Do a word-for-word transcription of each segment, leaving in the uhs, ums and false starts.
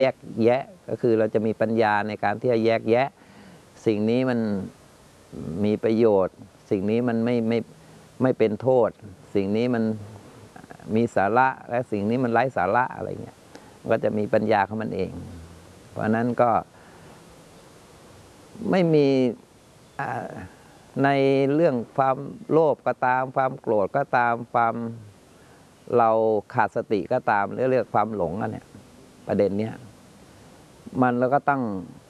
แยกแยะก็คือเราจะมีปัญญาในการที่จะแยกแยะสิ่งนี้มันมีประโยชน์สิ่งนี้มันไม่ไม่ไม่เป็นโทษสิ่งนี้มันมีสาระและสิ่งนี้มันไร้สาระอะไรเงี้ยก็จะมีปัญญาของมันเองเพราะนั้นก็ไม่มีในเรื่องความโลภก็ตามความโกรธก็ตามความเราขาดสติก็ตามเรื่องความหลงอันเนี้ยประเด็นเนี้ยมันเราก็ต้อง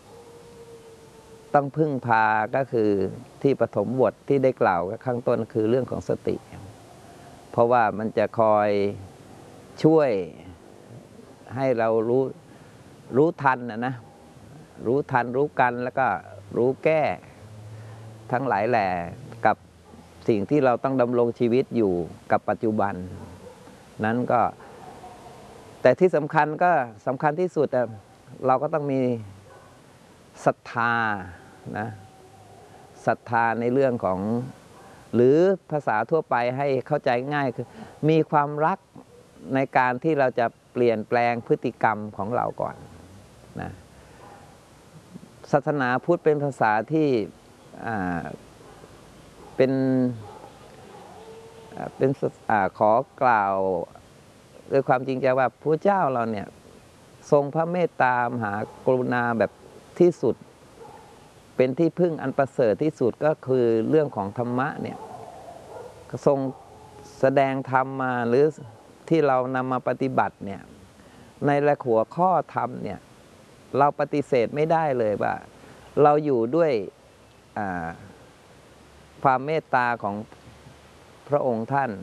ต้องพึ่งพาก็คือที่ปฐมบทที่ได้กล่าวข้างต้นคือเรื่องของสติเพราะว่ามันจะคอยช่วยให้เรารู้รู้ทันนะนะรู้ทันรู้กันแล้วก็รู้แก้ทั้งหลายแหล่กับสิ่งที่เราต้องดำรงชีวิตอยู่กับปัจจุบันนั้นก็แต่ที่สำคัญก็สำคัญที่สุดเราก็ต้องมีศรัทธานะศรัทธาในเรื่องของหรือภาษาทั่วไปให้เข้าใจง่ายคือมีความรักในการที่เราจะเปลี่ยนแปลงพฤติกรรมของเราก่อนนะศาสนาพุทธเป็นภาษาที่เป็นเป็นขอกล่าวด้วยความจริงใจว่าพระเจ้าเราเนี่ยทรงพระเมตตามหากรุณาแบบที่สุดเป็นที่พึ่งอันประเสริฐที่สุดก็คือเรื่องของธรรมะเนี่ยทรงแสดงธรรมมาหรือที่เรานำมาปฏิบัติเนี่ยในหลักหัวข้อธรรมเนี่ยเราปฏิเสธไม่ได้เลยว่าเราอยู่ด้วยความเมตตาของพระองค์ท่าน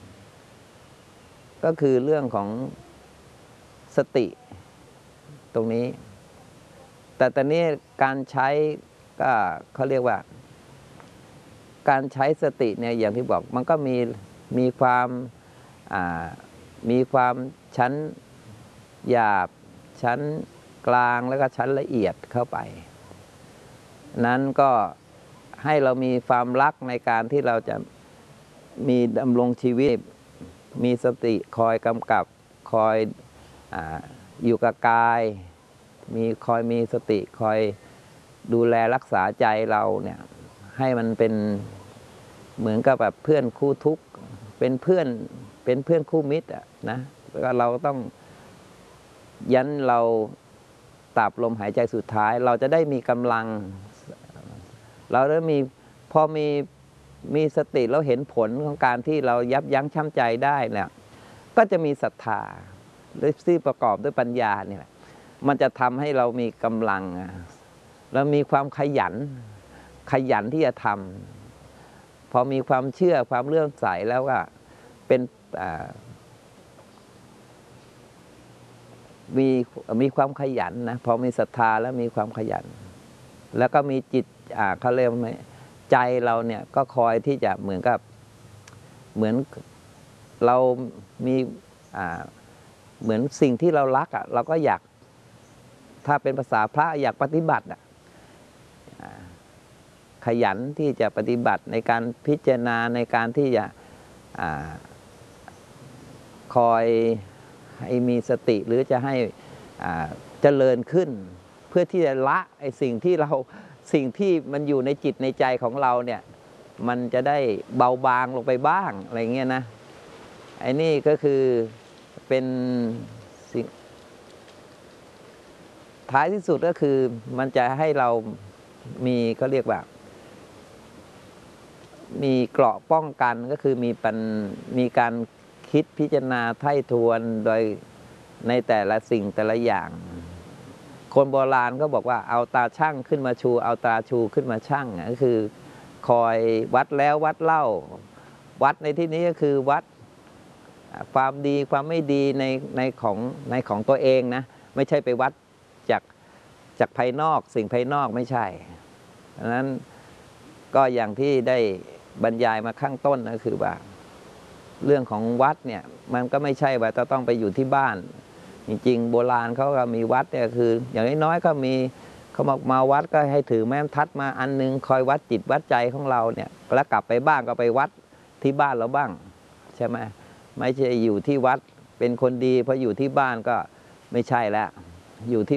ก็คือเรื่องของสติตรงนี้แต่ตอนนี้การใช้ก็เขาเรียกว่าการใช้สติเนี่ยอย่างที่บอกมันก็มีมีความมีความชั้นหยาบชั้นกลางแล้วก็ชั้นละเอียดเข้าไปนั้นก็ให้เรามีความรักในการที่เราจะมีดำรงชีวิตมีสติคอยกำกับคอย อ, อยู่กับกายมีคอยมีสติคอยดูแลรักษาใจเราเนี่ยให้มันเป็นเหมือนกับแบบเพื่อนคู่ทุกข์เป็นเพื่อนเป็นเพื่อนคู่มิตรอ่ะนะแล้วก็เราต้องยันเราตับลมหายใจสุดท้ายเราจะได้มีกำลังเราได้มีพอมีมีสติแล้วเห็นผลของการที่เรายับยั้งชั่งใจได้เนี่ยก็จะมีศรัทธาที่ประกอบด้วยปัญญาเนี่ยมันจะทำให้เรามีกำลังแล้วมีความขยันขยันที่จะทำพอมีความเชื่อความเลื่อมใสแล้วก็เป็นมีมีความขยันนะพอมีศรัทธาแล้วมีความขยันแล้วก็มีจิตเขาเรียกว่าใจเราเนี่ยก็คอยที่จะเหมือนกับเหมือนเรามีเหมือนสิ่งที่เรารักอ่ะเราก็อยากถ้าเป็นภาษาพระอยากปฏิบัติอ่ะขยันที่จะปฏิบัติในการพิจารณาในการที่จะคอยให้มีสติหรือจะให้เจริญขึ้นเพื่อที่จะละไอ้สิ่งที่เราสิ่งที่มันอยู่ในจิตในใจของเราเนี่ยมันจะได้เบาบางลงไปบ้างอะไรเงี้ยนะไอ้นี่ก็คือเป็นสิ่งท้ายที่สุดก็คือมันจะให้เรามีก็เรียกว่ามีเกราะป้องกันก็คือมีปัญมีการคิดพิจารณาไถ่ทวนโดยในแต่ละสิ่งแต่ละอย่างคนโบราณก็บอกว่าเอาตาชั่งขึ้นมาชูเอาตาชูขึ้นมาชั่งก็คือคอยวัดแล้ววัดเล่าวัดในที่นี้ก็คือวัดความดีความไม่ดีในในของในของตัวเองนะไม่ใช่ไปวัดจากจากภายนอกสิ่งภายนอกไม่ใช่ดังนั้นก็อย่างที่ได้บรรยายมาข้างต้นก็คือว่าเรื่องของวัดเนี่ยมันก็ไม่ใช่ว่าจะต้องไปอยู่ที่บ้านจริงๆโบราณเขาก็มีวัดเนี่ยคืออย่างน้อยๆก็มีเขามามาวัดก็ให้ถือแม่ทัดมาอันนึงคอยวัดจิตวัดใจของเราเนี่ยแล้วกลับไปบ้านก็ไปวัดที่บ้านเราบ้างใช่ไหมไม่ใช่อยู่ที่วัดเป็นคนดีพออยู่ที่บ้านก็ไม่ใช่แล้วอยู่ที่